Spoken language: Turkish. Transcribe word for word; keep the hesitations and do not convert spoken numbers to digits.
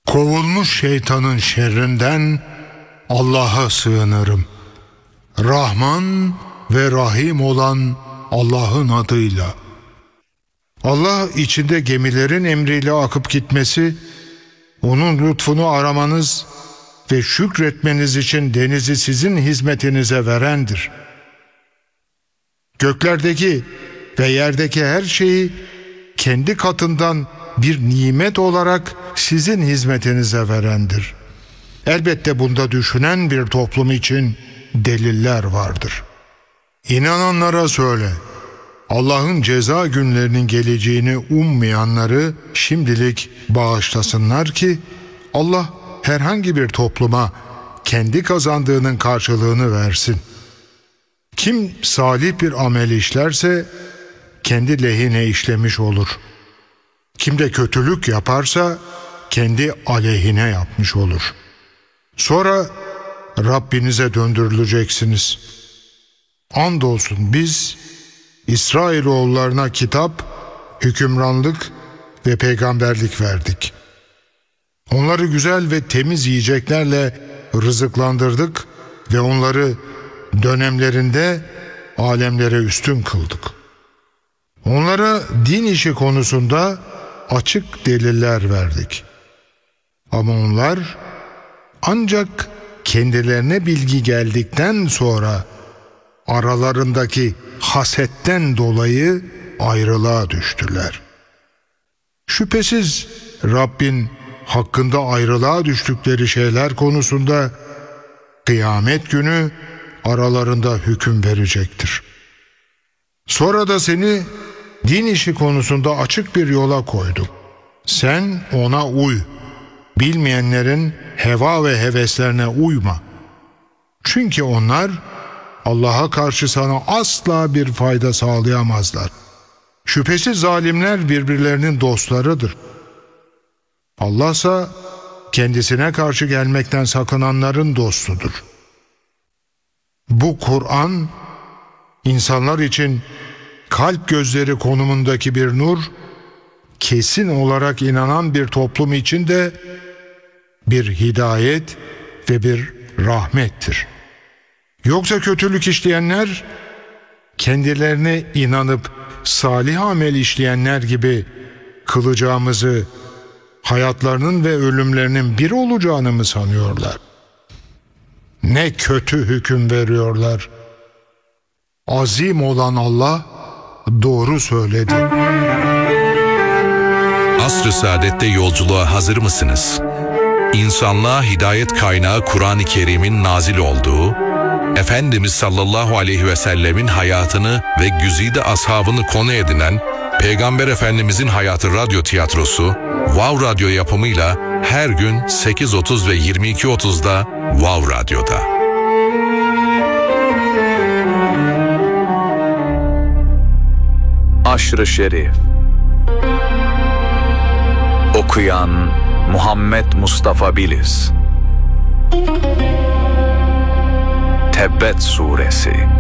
Kovulmuş şeytanın şerrinden Allah'a sığınırım. Rahman ve Rahim olan Allah'ın adıyla. Allah içinde gemilerin emriyle akıp gitmesi, onun lütfunu aramanız ve şükretmeniz için denizi sizin hizmetinize verendir. Göklerdeki ve yerdeki her şeyi kendi katından bir nimet olarak sizin hizmetinize verendir. Elbette bunda düşünen bir toplum için deliller vardır. İnananlara söyle, Allah'ın ceza günlerinin geleceğini ummayanları şimdilik bağışlasınlar ki Allah herhangi bir topluma kendi kazandığının karşılığını versin. Kim salih bir amel işlerse kendi lehine işlemiş olur. Kim de kötülük yaparsa kendi aleyhine yapmış olur. Sonra Rabbinize döndürüleceksiniz. Andolsun biz İsrailoğullarına kitap, hükümranlık ve peygamberlik verdik. Onları güzel ve temiz yiyeceklerle rızıklandırdık ve onları dönemlerinde alemlere üstün kıldık. Onlara din işi konusunda açık deliller verdik. Ama onlar ancak kendilerine bilgi geldikten sonra aralarındaki hasetten dolayı ayrılığa düştüler. Şüphesiz Rabbin hakkında ayrılığa düştükleri şeyler konusunda kıyamet günü aralarında hüküm verecektir. Sonra da seni din işi konusunda açık bir yola koydum. Sen ona uy. Bilmeyenlerin heva ve heveslerine uyma. Çünkü onlar Allah'a karşı sana asla bir fayda sağlayamazlar. Şüphesiz zalimler birbirlerinin dostlarıdır. Allah ise kendisine karşı gelmekten sakınanların dostudur. Bu Kur'an, insanlar için kalp gözleri konumundaki bir nur, kesin olarak inanan bir toplum için de bir hidayet ve bir rahmettir. Yoksa kötülük işleyenler, kendilerine inanıp salih amel işleyenler gibi kılacağımızı, hayatlarının ve ölümlerinin bir olacağını mı sanıyorlar? Ne kötü hüküm veriyorlar. Azim olan Allah doğru söyledi. Asr-ı Saadet'te yolculuğa hazır mısınız? İnsanlığa hidayet kaynağı Kur'an-ı Kerim'in nazil olduğu, Efendimiz sallallahu aleyhi ve sellemin hayatını ve güzide ashabını konu edinen Peygamber Efendimizin Hayatı Radyo Tiyatrosu, Wow Radyo yapımıyla her gün sekiz otuz ve yirmi iki otuzda Wow Radyo'da. Aşr-ı Şerif. Okuyan Muhammed Mustafa Biliz. Tebbet Suresi.